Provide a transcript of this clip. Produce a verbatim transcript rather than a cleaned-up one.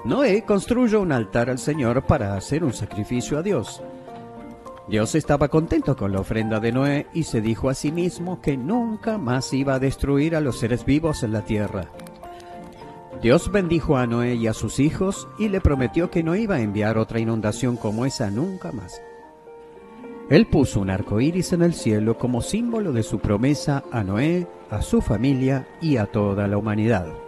Noé construyó un altar al Señor para hacer un sacrificio a Dios. Dios estaba contento con la ofrenda de Noé y se dijo a sí mismo que nunca más iba a destruir a los seres vivos en la tierra. Dios bendijo a Noé y a sus hijos y le prometió que no iba a enviar otra inundación como esa nunca más. Él puso un arco iris en el cielo como símbolo de su promesa a Noé, a su familia y a toda la humanidad.